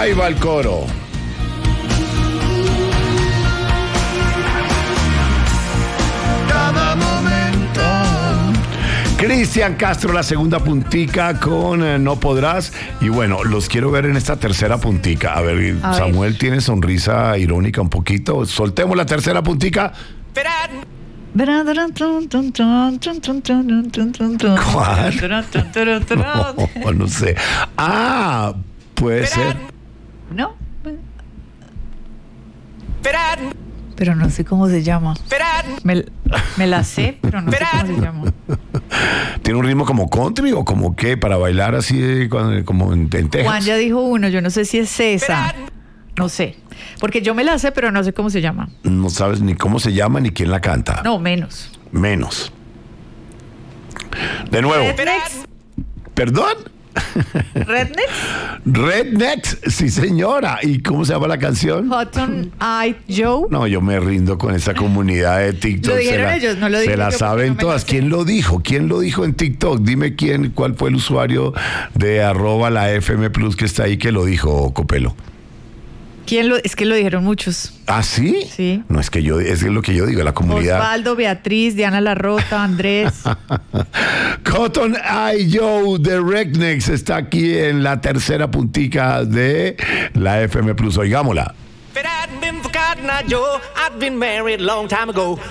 Ahí va el coro. Cada momento. Cristian Castro, la segunda puntica con No Podrás. Y bueno, los quiero ver en esta tercera puntica. A ver, Samuel tiene sonrisa irónica un poquito. Soltemos la tercera puntica. ¿Cuál? No sé. Ah, puede ser. ¿No? Pero no sé cómo se llama. Me la sé, pero no sé cómo se llama. ¿Tiene un ritmo como country o como qué? Para bailar así como en Texas. Juan ya dijo uno, yo no sé si es esa. No sé. Porque yo me la sé, pero no sé cómo se llama. No sabes ni cómo se llama ni quién la canta. No, menos. Menos. De nuevo. ¿Perdón? ¿Rednecks? Rednecks, sí señora. ¿Y cómo se llama la canción? Cotton Eye Joe. No, yo me rindo con esa comunidad de TikTok. Lo dijeron ellos, no lo dije Se la yo, saben no me todas. la sé. ¿Quién lo dijo? ¿Quién lo dijo en TikTok? Dime cuál fue el usuario de @la FM Plus que está ahí que lo dijo, Copelo. Es que lo dijeron muchos. ¿Ah, sí? Sí. No, es lo que yo digo, la comunidad. Osvaldo, Beatriz, Diana Larrota, Andrés. Cotton Eye Joe de Rednecks está aquí en la tercera puntica de la FM Plus. Oigámosla. If it hadn't been for Cotton Eye Joe, I'd been married a long time ago.